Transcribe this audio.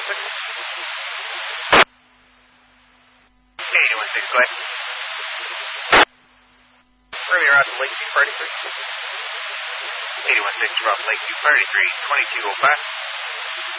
go ahead. Premier out to Lakeview, party 3. 816 from Lakeview, party 3, 2205.